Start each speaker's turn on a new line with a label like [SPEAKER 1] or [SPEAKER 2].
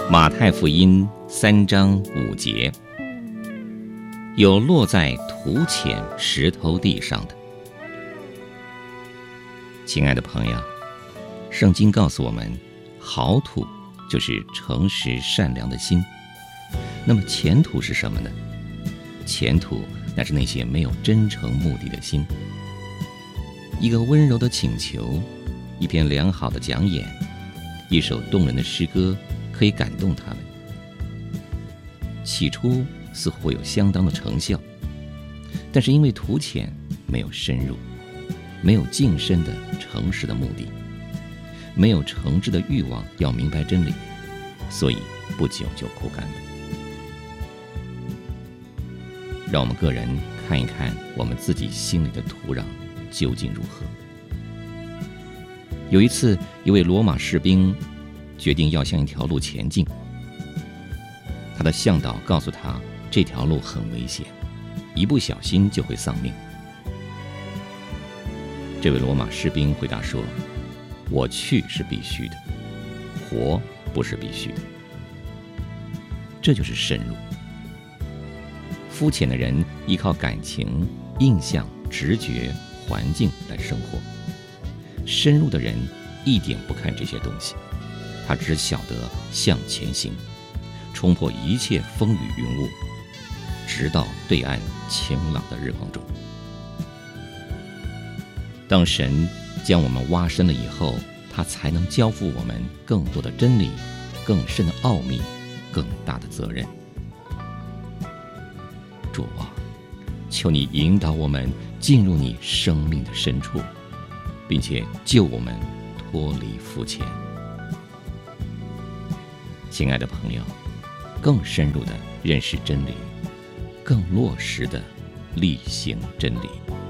[SPEAKER 1] 马太福音3章5节，有落在土浅石头地上的。亲爱的朋友，圣经告诉我们，好土就是诚实善良的心。那么前土是什么呢？前土那是那些没有真诚目的的心。一个温柔的请求，一篇良好的讲演，一首动人的诗歌，可以感动他们。起初似乎会有相当的成效，但是因为土浅，没有深入，没有近身的诚实的目的，没有诚挚的欲望要明白真理，所以不久就枯干了。让我们个人看一看我们自己心里的土壤究竟如何。有一次，一位罗马士兵决定要向一条路前进，他的向导告诉他，这条路很危险，一不小心就会丧命。这位罗马士兵回答说，我去是必须的，活不是必须的。这就是深入。肤浅的人依靠感情、印象、直觉、环境来生活，深入的人一点不看这些东西，他只晓得向前行，冲破一切风雨云雾，直到对岸晴朗的日光中。当神将我们挖深了以后，他才能交付我们更多的真理、更深的奥秘、更大的责任。主啊，求你引导我们进入你生命的深处，并且救我们脱离肤浅。亲爱的朋友，更深入的认识真理，更落实的力行真理。